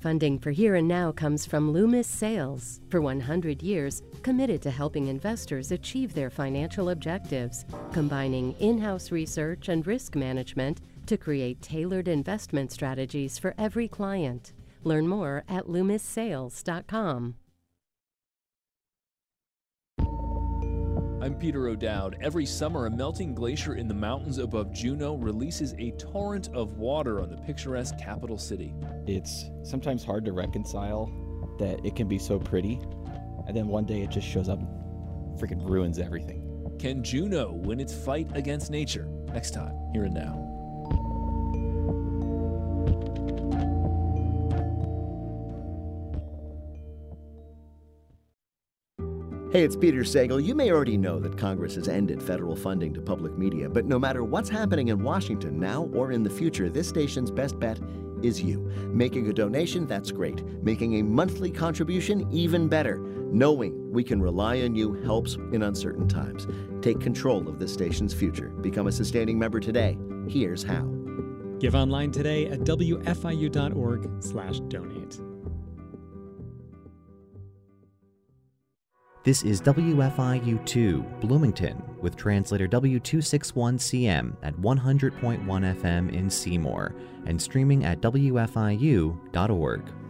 Funding for Here and Now comes from Loomis Sales. For 100 years, committed to helping investors achieve their financial objectives, combining in-house research and risk management to create tailored investment strategies for every client. Learn more at LoomisSales.com. I'm Peter O'Dowd. Every summer, a melting glacier in the mountains above Juneau releases a torrent of water on the picturesque capital city. It's sometimes hard to reconcile that it can be so pretty, and then one day it just shows up and freaking ruins everything. Can Juneau win its fight against nature? Next time, Here and Now. Hey, it's Peter Sagal. You may already know that Congress has ended federal funding to public media, but no matter what's happening in Washington now or in the future, this station's best bet is you. Making a donation, that's great. Making a monthly contribution, even better. Knowing we can rely on you helps in uncertain times. Take control of this station's future. Become a sustaining member today. Here's how. Give online today at wfiu.org/donate. This is WFIU2, Bloomington, with translator W261CM at 100.1 FM in Seymour, and streaming at WFIU.org.